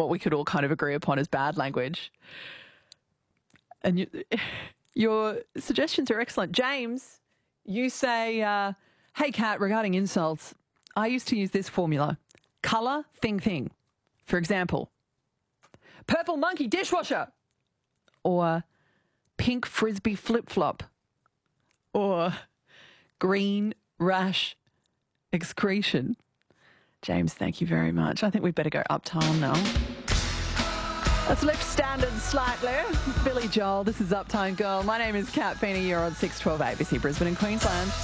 what we could all kind of agree upon as bad language. And your suggestions are excellent. James, you say, hey, Kat, regarding insults, I used to use this formula. Colour, thing. For example, purple monkey dishwasher, or pink frisbee flip-flop, or green rash excretion. James, thank you very much. I think we'd better go Uptime now. Let's lift standards slightly. Billy Joel, this is Uptime Girl. My name is Kat Feeney. You're on 612 ABC Brisbane and Queensland.